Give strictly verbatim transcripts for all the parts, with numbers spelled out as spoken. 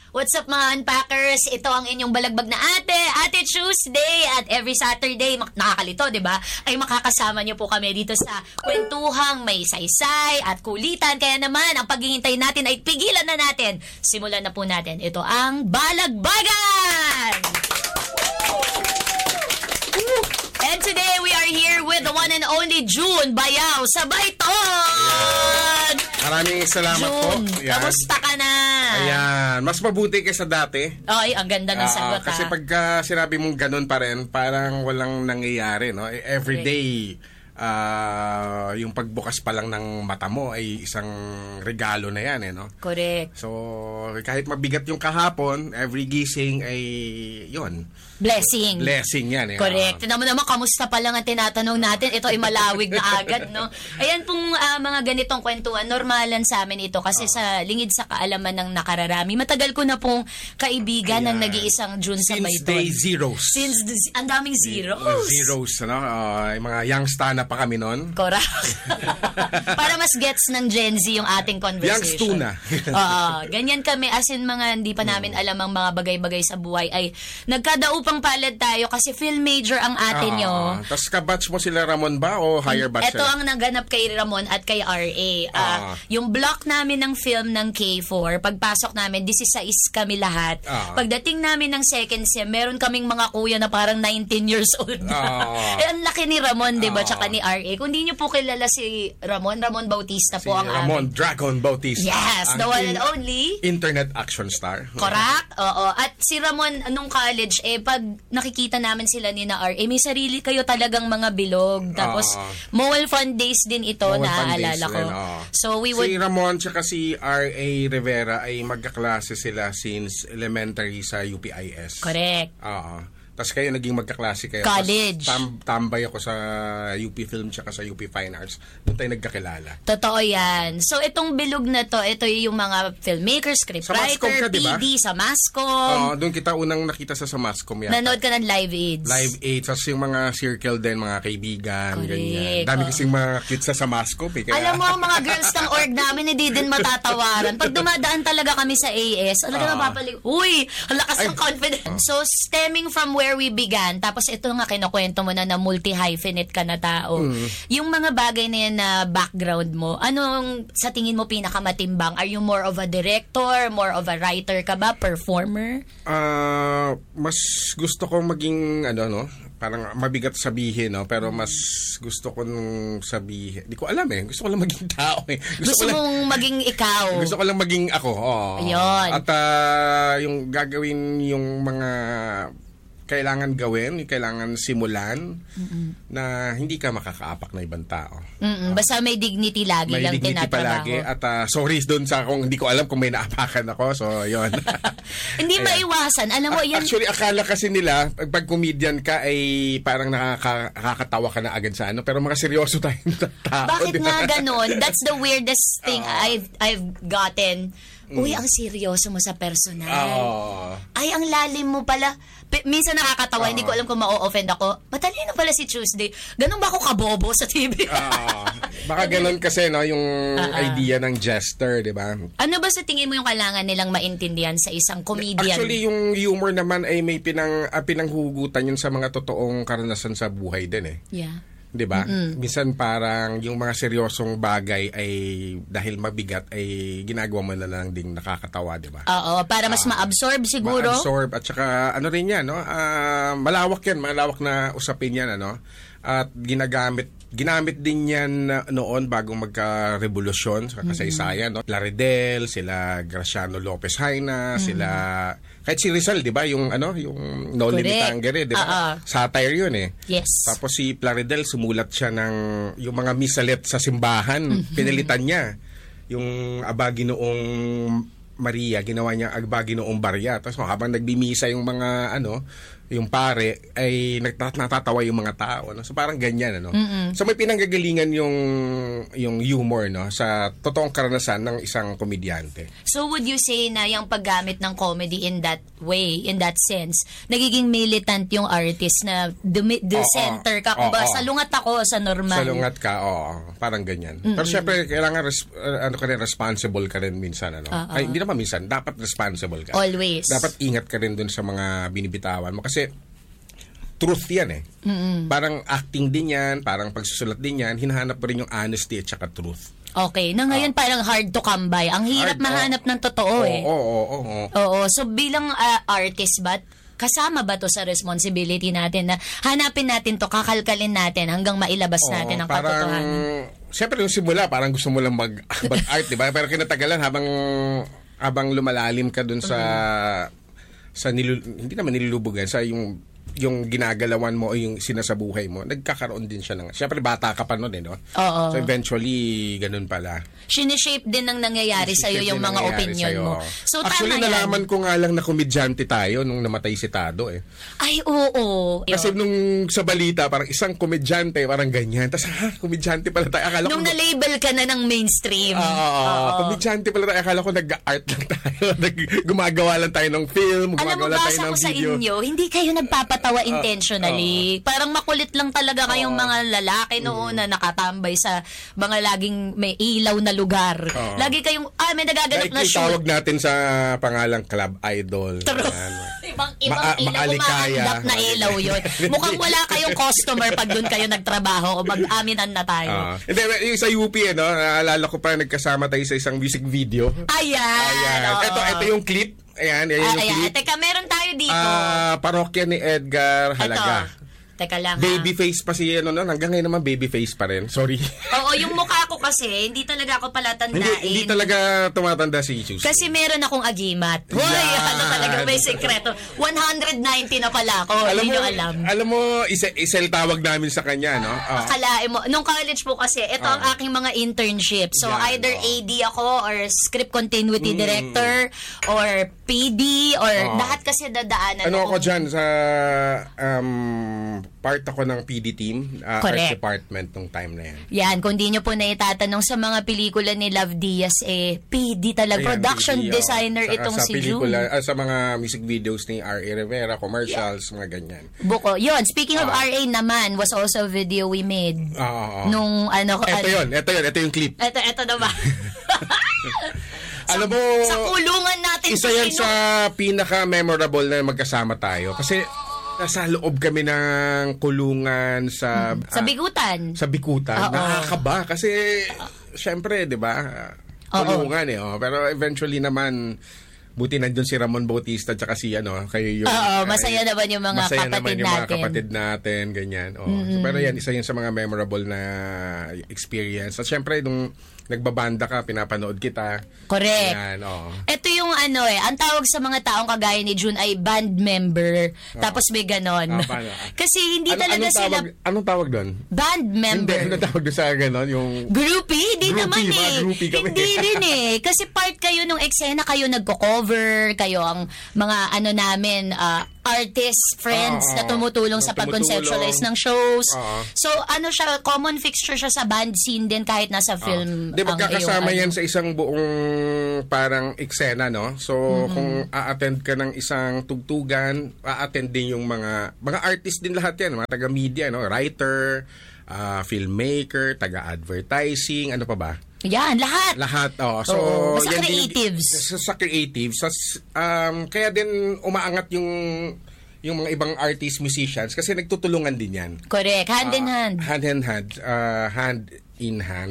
What's up mga unpackers? Ito ang inyong balagbag na ate, Ate Tuesday. At every Saturday, nakakalito, di ba? Ay makakasama niyo po kami dito sa kwentuhang may saysay at kulitan. Kaya naman, ang paghihintay natin ay pigilan na natin. Simulan na po natin. Ito ang Balagbagan! And today, we are here with the one and only June Bayaw sa Bayton! Maraming salamat June, po. Yan. Kamusta ka na? Ayan. Mas mabuti kaysa dati. Ay, ang ganda ng sagot, uh, Kasi ha? pagka sinabi mong ganun pa rin, parang walang nangyayari, no? Every day, uh, yung pagbukas pa lang ng mata mo ay isang regalo na yan, eh, no? Correct. So, kahit mabigat yung kahapon, every gising ay, yun. Blessing. Blessing yan, eh. Correct. Tignan mo naman, kamusta pa lang ang tinatanong natin. Ito ay malawig na agad, no? Ayan pong uh, mga ganitong kwentuhan, normalan sa amin ito kasi uh, sa lingid sa kaalaman ng nakararami. Matagal ko na pong kaibigan ng nag-iisang June sa Bayton. Since day zeros. Since, the, ang daming zeros. Zeros, ano? Uh, yung mga youngsta na pa kami noon. Correct. Para mas gets ng Gen Z yung ating conversation. Youngstu na. Oo. Ganyan kami, as in mga hindi pa namin alam ang mga bagay-bagay sa buhay ay nagkadaup pang palad tayo kasi film major ang atin uh, nyo. Tapos kabatch mo sila Ramon ba o higher batch? Ito ang naganap kay Ramon at kay R A. Uh, uh, yung block namin ng film ng K four, pagpasok namin, sixteen kami lahat. Uh, Pagdating namin ng second sem, meron kaming mga kuya na parang nineteen years old na. Uh, eh, ang laki ni Ramon, di ba? Uh, Tsaka ni R A. Kung di nyo po kilala si Ramon, Ramon Bautista si po ang Ramon amin. Dragon Bautista. Yes, the one and only. Internet action star. Correct. Oo. At si Ramon, nung college, eh, pag nakikita namin sila ni na R, eh, may sarili kayo talagang mga bilog. Tapos, uh, Mowal Fun Days din ito, naaalala ko. Din, uh. So, we would... Si Ramon tsaka si R A Rivera ay magkaklase sila since elementary sa U P I S. Correct. Oo. Tapos kayo naging magkaklase kayo. College. Tam- tambay ako sa U P Film tsaka sa U P Fine Arts. Doon tayo nagkakilala. Totoo yan. So, itong bilog na to, ito yung mga filmmakers, scriptwriter, P D, sa Mascom. Oo, doon kita unang nakita sa sa Mascom yata. Nanood ka ng Live Aids. Live Aids. Tapos yung mga circle din, mga kaibigan. Correct. Ganyan. Dami kasing mga cute sa sa Mascom. Eh, kaya... Alam mo, ang mga girls ng org namin, hindi din matatawaran. Pag dumadaan talaga kami sa A S, talaga uh, mapapalig, uy, ang lakas ng confidence. Uh, so, stemming from where we began, tapos ito nga kinukwento mo na na multi-hyphenate ka na tao. Mm. Yung mga bagay na yan na background mo, anong sa tingin mo pinakamatimbang? Are you more of a director, more of a writer ka ba, performer? Uh, mas gusto ko maging, ano, no? Parang mabigat sabihin, no? Pero mas gusto ko nung sabihin. Di ko alam eh. Gusto ko lang maging tao eh. Gusto, gusto ko mong lang, maging ikaw. Gusto ko lang maging ako. Oh. Ayun. At uh, yung gagawin yung mga kailangan gawin, kailangan simulan, mm-mm, na hindi ka makakaapak na ibang tao. Uh, Basta may dignity lagi may lang dignity tinatrabaho. Palagi. At uh, sorry doon sa kung hindi ko alam kung may naapakan ako. So, yun. Hindi maiwasan. Alam mo, yan... Actually, akala kasi nila, pag comedian ka, ay parang nakaka- nakakatawa ka na agad sa ano. Pero mga seryoso tayong tao. Bakit diba? Nga ganun? That's the weirdest thing uh, I've I've gotten. Uy, ang seryoso mo sa personal. Uh, Ay, ang lalim mo pala. P- minsan nakakatawa, uh, hindi ko alam kung ma-offend ako. Matalino pala si Tuesday. Ganun ba ako kabobo sa T V? uh, baka ganun kasi, no, yung uh-uh. idea ng jester, di ba? Ano ba sa tingin mo yung kailangan nilang maintindihan sa isang comedian? Actually, yung humor naman ay may pinang, uh, pinanghugutan yun sa mga totoong karanasan sa buhay din eh. Yeah. 'Di ba? Mm-hmm. Minsan parang yung mga seryosong bagay ay dahil mabigat ay ginagawa mo na lang ding nakakatawa, 'di ba? Oo, para mas uh, ma-absorb siguro. Ma-absorb at saka ano rin 'yan, no? Uh, malawak 'yan, malawak na usapin 'yan, ano? At ginagamit ginamit din 'yan noon bago magka-revolusyon sa kasaysayan, mm-hmm, no? Plaridel, sila Graciano Lopez Haina, mm-hmm, sila kahit si Rizal, 'di ba, yung ano, yung No Limit Tangere, 'di ba? Uh-uh. Satire 'yun eh. Yes. Tapos si Plaridel sumulat siya ng yung mga misalet sa simbahan, mm-hmm, pinalitan niya. Yung Abagi Noong Maria, ginawa niya Abagi Noong Barya. Tapos habang nagbimisa yung mga ano, yung pare, ay nagtat- natatawa yung mga tao. No? So parang ganyan. Ano? So may pinanggagalingan yung, yung humor no? sa totoong karanasan ng isang komedyante. So would you say na yung paggamit ng comedy in that way, in that sense, nagiging militant yung artist na the, the Oo, center ka? oo, Kung ba, oo. salungat ako sa normal. Salungat ka, oo. Parang ganyan. Pero syempre, kailangan res- uh, ano ka rin, responsible ka rin minsan. Ano? Oo. Ay, hindi naman minsan. Dapat responsible ka. Always. Dapat ingat ka rin dun sa mga binibitawan mo. Kasi, truth yan eh. Mm-mm. Parang acting din yan, parang pagsusulat din yan, hinahanap mo rin yung honesty at saka truth. Okay. Na ngayon parang hard to come by. Ang hirap Hard, mahanap oo. ng totoo Oo, eh. oo, oo, oo. Oo. So bilang ah, artist ba, kasama ba to sa responsibility natin na hanapin natin to, kakalkalin natin hanggang mailabas Oo, natin ang parang, katotohanan? siyempre, yung simula, parang gusto mo lang mag, mag-art, di ba? Pero kinatagalan, habang, habang lumalalim ka dun sa, sa nilu, hindi naman nilulubugan, sa yung, yung ginagalawan mo o yung sinasabuhay mo, nagkakaroon din siya ng, siyempre, bata ka pa nun eh, no? Oo. So, eventually, ganun pala. Sinishape din ng nangyayari sa iyo Shape yung din mga nangyayari opinion sa'yo. mo. So Actually, tama yan. nalaman ko nga lang na komedyante tayo nung namatay si Tado eh. Ay, oo. Kasi Yun. nung sa balita, parang isang komedyante, parang ganyan. Tapos, ha, komedyante pala tayo. Akala Nung ko, na-label ka na ng mainstream. Oo, Oo. komedyante pala tayo. Akala ko nag-art lang tayo. Nag- gumagawa lang tayo ng film, Alam mo, gumagawa lang tayo basa ng ko sa video. inyo, hindi kayo nagpapatawa intentionally. Parang makulit lang talaga kayong Oo. mga lalaki noon na nakatambay sa mga laging may ilaw na lugar. Oo. Lagi kayong, ah, may nagaganap na Like, shoot. tawag natin sa pangalang Club Idol. True. Yan. Ibang, ibang Ma- ilaw, maalikaya. umaandap na ilaw yun. Mukhang wala kayong customer pag doon kayo nagtrabaho o mag-aminan na tayo. Ah. Hindi, yung sa U P, eh, no? Naalala ko pa, nagkasama tayo sa isang music video. Ayan. Ayan. oo. Ito, ito yung clip. Ayan, ayan Ah, yung ayan. clip. Teka, meron tayo dito. Ah, parokya ni Edgar Halaga. Ito. Teka lang. ha. Babyface pa si ano no, hanggang ngayon naman babyface pa rin. Sorry. Oo, yung mukha ko kasi, hindi talaga ako pala tandain. hindi, hindi talaga tumatanda si Jesus. Kasi meron akong agimat. Hoy, Yan. ano talaga, may sekreto. one ninety na pala ako, alam hindi mo, nyo alam. alam mo, isa, isel tawag namin sa kanya, no? Ah. Akalain mo, nung college po kasi, ito ang Ah. aking mga internship. So, Yan, either oh. A D ako, or script continuity Mm. director, or P D, or Oh. lahat kasi dadaanan Ano ako akong- dyan, sa um, part ako ng P D team, uh, Correct. art department nung time na yan. Yan, kung di nyo po naitatanong sa mga pelikula ni Love Diaz, eh, P D talaga. Ayan, Production P D, oh. designer Saka itong sa si pelikula, June. ah, sa mga music videos ni R A Rivera, commercials, mga ganyan. Buko. Yun, speaking of Ah. R A naman, was also a video we made. Ah, ah, ah. Nung ano... Ito ano- yun, ito yun, ito yung clip. Ito, ito na ba? Alam mo, Sa kulungan natin. isa yan Pinoy. sa pinaka-memorable na magkasama tayo. Kasi nasa loob kami ng kulungan sa... Sa ah, bigutan. sa Bikutan. Oo. Nakakaba kasi syempre, 'di ba? Oo. Kulungan eh. Oh. Pero eventually naman buti nandoon si Ramon Bautista at si ano, kayo yung Oo, masaya kayo- naman yung mga masaya naman kapatid yung mga natin. kapatid natin, ganyan. Oh. So, pero yan, isa yun sa mga memorable na experience. At syempre, nung nagbabanda ka, pinapanood kita. Correct. Yan, oh. Ito yung ano eh, ang tawag sa mga taong kagaya ni June ay band member. Tapos may ganon. Ah, paano? Kasi hindi Ano- talaga anong sila tawag, anong tawag doon? band Hindi, member. anong tawag doon sa gano'n? Yung... Groupie? Hindi Groupie, naman mga eh. groupie kami. Hindi rin eh. Kasi part kayo nung eksena, kayo nagko-cover, kayo ang mga ano namin, ah, artist, friends Oo, na tumutulong na sa tumutulong. pag-conceptualize ng shows. Oo. So ano siya, common fixture siya sa band scene din kahit nasa film. Di ba ang kakasama iyong yan ano. sa isang buong parang eksena, no? So, kung a-attend ka ng isang tugtugan, a-attend din yung mga, mga artist din lahat yan, mga taga-media, no? Writer, ah, filmmaker, taga-advertising, ano pa ba? Yan, lahat. Lahat, oh. So, Oo, basta yan din- creatives. sa, sa creatives. Sa, um, kaya din umaangat yung yung mga ibang artists, musicians, kasi nagtutulungan din yan. Correct. Hand in Ah, hand. Hand in hand. ah, hand in hand.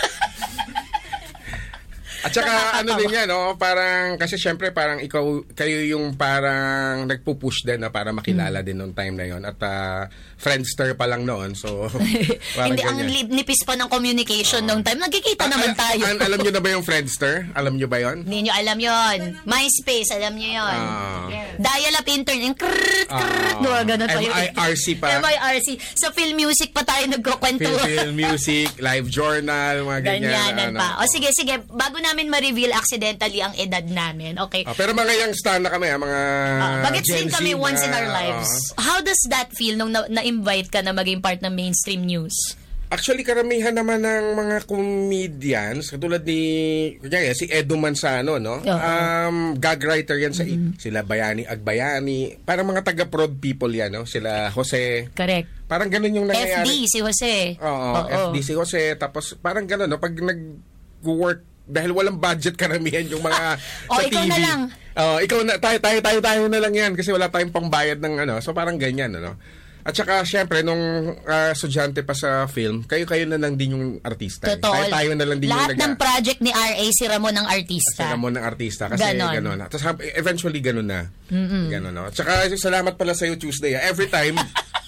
At saka Nakakatawa. ano din yan, no? Parang, kasi syempre parang ikaw, kayo yung parang nagpupush din na para makilala din noong time na yon. At ah, Friendster pa lang noon. So, parang Hindi, ang ganyan. li- nipis pa ng communication nung time. Nagkikita Ah, naman al- tayo. al- alam nyo na ba yung Friendster? Alam nyo ba yon? Hindi nyo alam yon. MySpace, alam nyo yon. Ah. Dial-up internet. Yung krrrt, krrrt. Ah. Diba, ganun pa M yun. I R C pa. M I R C. Sa film music pa tayo nagkukwento. Film, film, music, live journal, mga ganyan. Ganyanan ano. pa. O sige, sige. Bago namin ma-reveal accidentally ang edad namin. Okay. Ah, pero mga young star na kami, ah, mga Uh, bagets Gen din Z kami na, once in our lives. ah. How does that feel nung na- na-invite ka na maging part ng mainstream news? Actually, karamihan naman ng mga comedians, katulad ni, kunyari, si Edo Manzano, no? Oo. Um, gag writer yan sa, sila Bayani Agbayani. Parang mga taga-prod people yan, no? Sila Jose. Correct. Parang ganun yung nangyayari. F D si Jose. Oo, Oo. F D si Jose. Tapos parang gano'n, no? Pag nag-work, dahil walang budget karamihan yung mga O, sa ikaw T V. na lang. Oo, ikaw na, tayo, tayo, tayo, tayo na lang yan kasi wala tayong pangbayad ng ano. So parang ganyan, ano. At saka, syempre, nung uh, estudyante pa sa film, kayo-kayo na lang din yung artista. eh. Totoo. Tayo, tayo na lang din Lahat yung ng project ni R A, si Ramon ang artista. Sa mo ng artista. Kasi Ganon. gano'n. Tapos eventually gano'n na. Gano'n, no? At saka, salamat pala sa'yo Tuesday. Ah. Every time,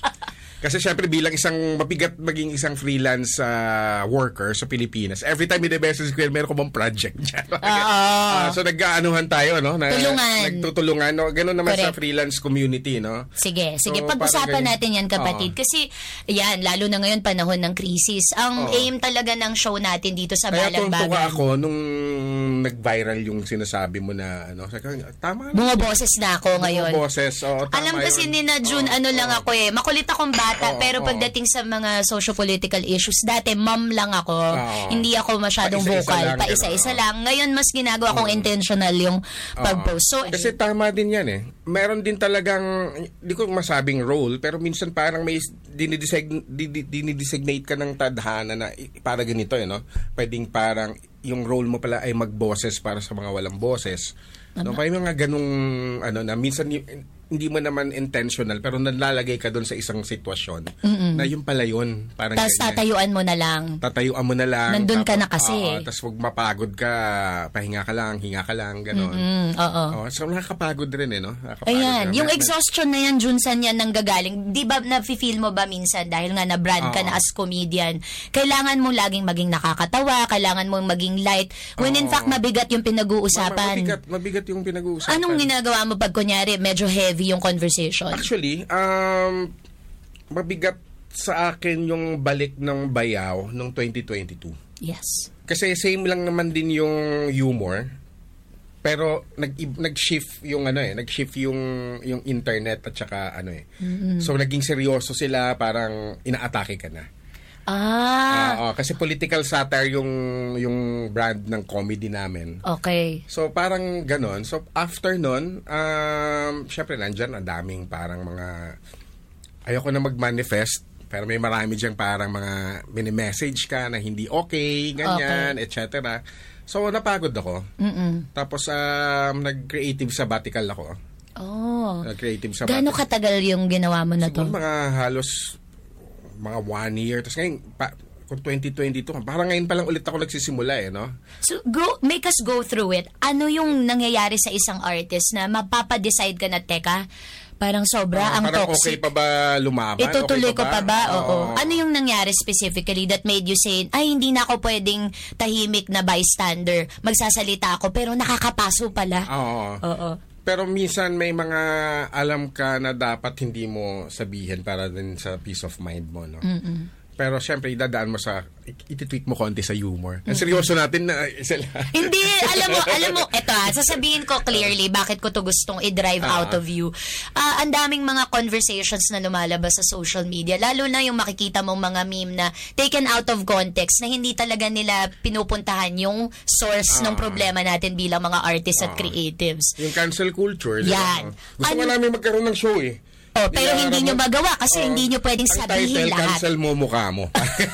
kasi syempre bilang isang mabigat maging isang freelance uh, worker sa Pilipinas, every time i-message ko, meron ko bang project dyan. uh, so nag-aanuhan tayo, no? Na, Tulungan. Nagtutulungan, no? Ganun naman Correct. sa freelance community, no? Sige, sige. So, Pag-usapan parang natin yan, kapatid. Oo. Kasi, yan, lalo na ngayon, panahon ng krisis. Ang Oo. aim talaga ng show natin dito sa Kaya tuntua Balagbagan. ako nung nag-viral yung sinasabi mo na, ano, sabi ko, tama na. Bumaboses na ako ngayon. Mga boses, oo, tama Alam kasi yun. ni na June, Oo, ano lang oo. ako eh, makulit akong bata, Oo, pero oo. pagdating sa mga socio-political issues, dati mom lang ako, Oo. hindi ako masyadong Pa-isa-isa vocal, lang, pa isa-isa gano'n. lang. Ngayon, mas ginagawa kong intentional yung pag-post. So, Kasi tama din yan eh. Meron din talagang, di ko masabing role, pero minsan parang may dinidesig- di- dinidesignate ka ng tadhana na i- para ganito eh, no? Pwedeng parang yung role mo pala ay magboses para sa mga walang boses. No, may mga ganung ano na minsan y- hindi mo naman intentional pero nalalagay ka doon sa isang sitwasyon na yung pala yun. Parang tapos ganyan. tatayuan mo na lang. Tatayuan mo na lang. Nandun ka Tapos- na kasi. Oo, tapos huwag mapagod ka, pahinga ka lang, hinga ka lang, gano'n. Mm, oo. Oh, so nakakapagod rin eh, no? Nakakapagod Ayan, rin. yung May- exhaustion na yan, Jun, saan yan nanggagaling? Di ba na-feel mo ba minsan dahil nga na-brand ka Oo. na as comedian, kailangan mo laging maging nakakatawa, kailangan mo maging light, when in Oo. fact mabigat yung Ma- pinag-uusapan. Mabigat, mabigat yung pinag-uusapan. Anong ginagawa mo pag kunyari medyo heavy yung conversation? Actually, um, mabigat sa akin yung balik ng Bayaw noong twenty twenty-two. Yes. Kasi same lang naman din yung humor. Pero nag nag-shift yung ano eh, nag-shift yung yung internet at saka ano eh. So naging seryoso sila, parang inaatake ka na. Ah, Oo, kasi political satire yung yung brand ng comedy namin. okay. So parang ganon. So after nun, um, syempre nandyan ang daming parang mga, ayoko na mag-manifest, pero may marami diyang parang mga mini-message ka na hindi okay, ganyan, et cetera. So napagod ako. Mm-mm. Tapos um, nag-creative sabbatical ako. Oh. Nag-creative Gaano sabbatical. katagal yung ginawa mo na to? Siguro mga halos mga one year. Tapos ngayon, pa, kung twenty twenty-two, parang ngayon pa lang ulit ako nagsisimula eh, no? So, go, make us go through it. Ano yung nangyayari sa isang artist na mapapa-decide ka na, teka, parang sobra Ah, ang parang toxic. okay pa ba lumaban? Itutuloy Okay ko pa ba? Oo. Oo. Ano yung nangyari specifically that made you say, ay, hindi na ako pwedeng tahimik na bystander. Magsasalita ako, pero nakakapaso pala. Oo. Oo. Pero minsan may mga alam ka na dapat hindi mo sabihin para din sa peace of mind mo, no? Pero syempre, idadaan mo sa, ititweet mo konti sa humor. Ang seryoso natin na isa lang. Hindi, alam mo, alam mo, eto ha, sasabihin ko clearly bakit ko to gustong i-drive Ah. out of you. Ah, ang daming mga conversations na lumalabas sa social media, lalo na yung makikita mong mga meme na taken out of context, na hindi talaga nila pinupuntahan yung source ng problema natin bilang mga artists at creatives. Yung cancel culture. di Yan. ba? Gusto Ano- nga namin magkaroon ng show eh. Oh, pero Di ba, hindi nyo Ramon? magawa kasi Oo. hindi nyo pwedeng Ang sabihin title, lahat. cancel mo mukha mo.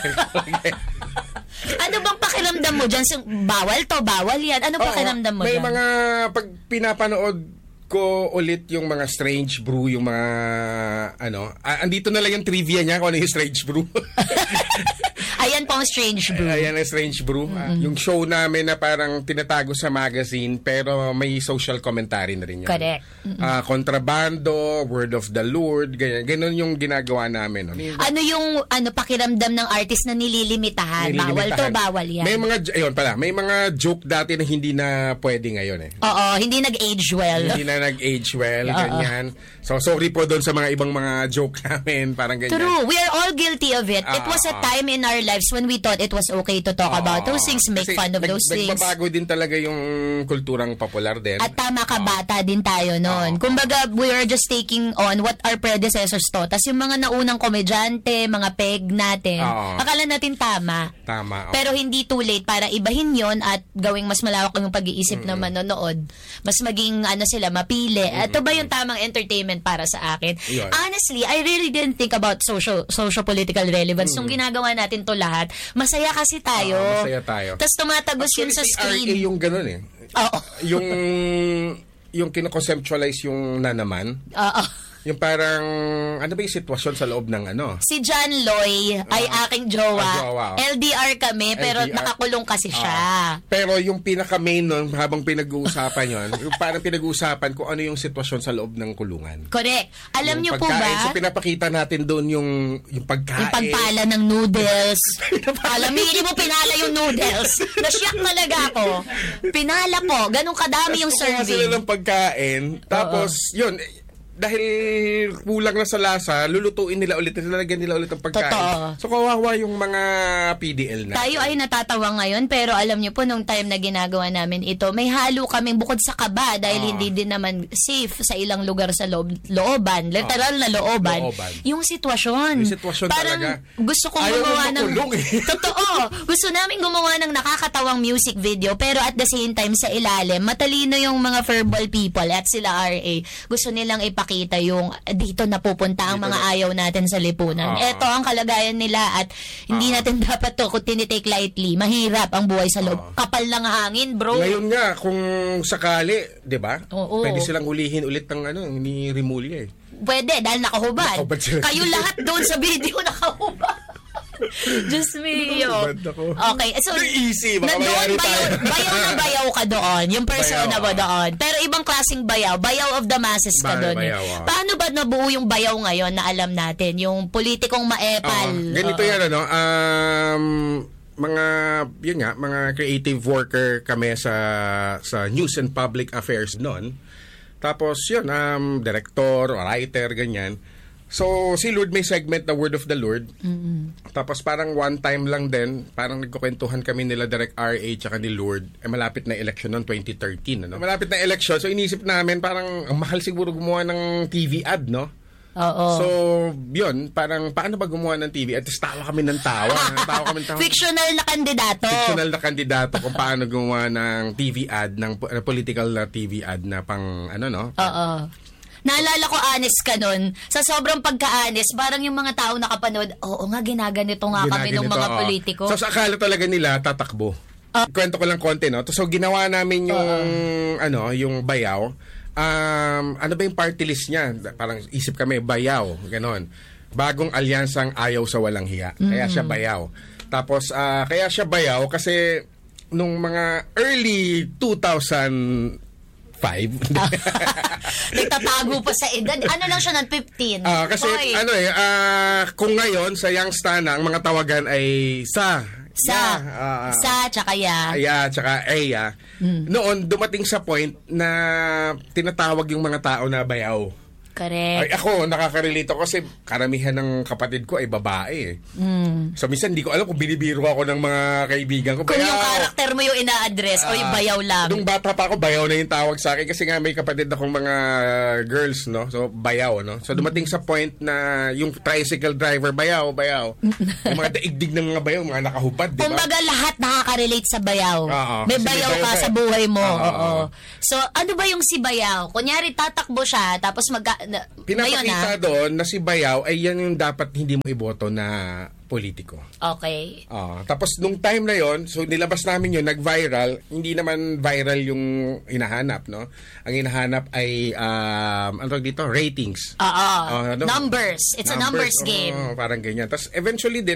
Ano bang pakiramdam mo dyan? So, bawal to, bawal yan. Ano Oo, pakiramdam mo may dyan? mga, pag pinapanood ko ulit yung mga Strange Brew, yung mga, ano, ah, andito na lang yung trivia niya kung ano yung Strange Brew. Ayan po ang Strange Brew. Ayan ang Strange Brew. Ah, yung show namin na parang tinatago sa magazine pero may social commentary na rin yun. Correct. Ah, kontrabando, Word of the Lord, ganyan. Ganon yung ginagawa namin. No? Ano yung ano pakiramdam ng artist na nililimitahan? Bawal to, Nililimitahan. bawal yan. May mga, ayun pala, may mga joke dati na hindi na pwede ngayon eh. Oo, hindi nag-age well. Hindi na nag-age well, Oo. ganyan. So, sorry po doon sa mga ibang mga joke namin, parang ganyan. True. We are all guilty of it. It Ah, was a ah. time in our lives when we thought it was okay to talk Oo. about those things, make Kasi fun of nag- those things. Nagbabago din talaga yung kulturang popular din. At tama ka, bata din tayo noon. Oo. Kumbaga, we were just taking on what our predecessors taught. Tas yung mga naunang komedyante, mga peg natin, Oo. akala natin tama. Tama. oo. Pero hindi too late para ibahin yon at gawing mas malawak yung pag-iisip ng manonood. Mas maging ano sila, mapili. Ito ba yung tamang entertainment para sa akin? Yun. Honestly, I really didn't think about social social political relevance. Nung ginagawa natin to lahat, masaya kasi tayo. Oo, masaya tayo. Tapos tumatagos yun sa Actually, si screen. R A yung ganun eh. Oo. Yung yung kinoconceptualize yung nanaman. Oo. Yung parang, ano ba yung sitwasyon sa loob ng ano? Si John Loy ay aking jowa. Ah, jowa, oh. L D R kami, pero L D R. nakakulong kasi siya. Ah, pero yung pinaka-main nun, habang pinag-uusapan yon, yung parang pinag-uusapan kung ano yung sitwasyon sa loob ng kulungan. Correct. Alam Yung niyo po ba, pagkain, so pinapakita natin doon yung, yung pagkain. yung pagpala ng noodles. Alamili mo, pinala yung noodles. Nasyak talaga ako. Pinala ko. Ganun kadami yung Tapos kukuha sila serving. ng pagkain. Tapos, yun, dahil kulang na sa lasa, lulutuin nila ulit, nilalagyan nila ulit ang pagkain. Totoo. So, kawawa yung mga P D L na. Tayo ay natatawa ngayon, pero alam niyo po, nung time na ginagawa namin ito, may halo kaming bukod sa kaba dahil Ah. hindi din naman safe sa ilang lugar sa loob, looban. Literal na looban. Looban. Yung sitwasyon. Yung sitwasyon Parang talaga. gusto kong Ayaw mo gumawa ng... makulong eh. Totoo. Gusto namin gumawa ng nakakatawang music video, pero at the same time, sa ilalim, matalino yung mga verbal people at sila R A. Gusto nilang ipakita yung dito na pupunta ang Dito mga na. ayaw natin sa lipunan. Ah. Ito ang kalagayan nila at hindi Ah. natin dapat to kung tinitake lightly. Mahirap ang buhay sa loob. Ah. Kapal ng hangin, bro. Ngayon nga, kung sakali, di ba? Oo. Pwede silang hulihin ulit ng ano, ni Rimulya eh. Pwede, dahil nakahubad. Nakahubad sila. Kayo lahat doon sa video nakahubad. Diyos me, yo. Nakahubad ako. Okay, so, Easy, baka nandoon mayari bayaw, tayo. bayaw na bayaw ka doon. Yung persona Bayaw, mo ah. doon. Pero ibang klaseng bayaw. Bayaw of the masses ka Ba- doon. eh. bayaw, ah. Paano ba nabuo yung bayaw ngayon na alam natin? Yung politikong maepal. Oo. Ganito Oo. yan, ano, um, mga, yun nga, mga creative worker kami sa sa News and Public Affairs noon. Tapos, yun, um, director, writer, ganyan. So, si Lord may segment na Word of the Lord. Mm-hmm. Tapos parang one time lang din, parang nagkukwentuhan kami nila Direct R A tsaka ni Lord. Eh, malapit na election noong twenty thirteen. Ano? Malapit na election, so inisip namin parang ang mahal siguro gumawa ng T V ad, no? Oo. So, yun, parang paano ba gumawa ng T V? At tawa kami ng tawa. tawa kami ng tawa. Fictional na kandidato. Fictional na kandidato kung paano gumawa ng T V ad, ng po- uh, political na T V ad na pang, ano, no? Oo. Naalala ko, honest ka nun. Sa sobrang pagka-honest, parang yung mga tao nakapanood, oo nga, ginaganito nga kami ng Ginaganito, mga oo. politiko. So, sa akala talaga nila, tatakbo. Kwento ko lang konti, no? So, ginawa namin yung, ano, yung bayaw. Um, ano ba yung party list niya? Parang isip kami, bayaw, ganon. Bagong alyansang ayaw sa walang hiya. Kaya siya bayaw. Tapos, ah, kaya siya bayaw kasi nung mga early two thousand five. Nagtatago pa sa edad. Ano lang siya ng fifteen? Ah, kasi Hoy. ano eh, ah, kung ngayon sa Youngstana, ang mga tawagan ay sa, Sa. ya, ah, Sa, tsaka ya. Aya, tsaka Eya. Noon, dumating sa point na tinatawag yung mga tao na bayaw. Correct. Ay, ako, nakaka-relate ako kasi karamihan ng kapatid ko ay babae. Eh. Mm. So, minsan hindi ko alam kung binibiro ako ng mga kaibigan ko. Kung yung Bayaw! karakter mo yung ina-address o yung bayaw lang. Nung bata pa ako, bayaw na yung tawag sa akin kasi nga may kapatid akong mga girls, no? So, bayaw, no? So, dumating sa point na yung tricycle driver, bayaw, bayaw. Yung mga daigdig ng mga bayaw, mga nakahupad, di ba? Kumbaga lahat nakaka-relate sa bayaw. Oo, May kasi may bayaw bayaw ka ka sa eh. buhay mo. Oo. Oo. So, ano ba yung si bayaw? Kunyari, tatakbo siya, tapos mag... Na, ngayon, Pinapakita ah. doon na si bayaw ay yan yung dapat hindi mo iboto na politiko. Okay. Ah, tapos nung time na yon, so nilabas namin yun, nag-viral. Hindi naman viral yung hinahanap, no? Ang hinahanap ay, um, ano tawag dito? Ratings. Oo. Ah, ano? Numbers. It's a numbers game. oo, parang ganyan. Tapos eventually din,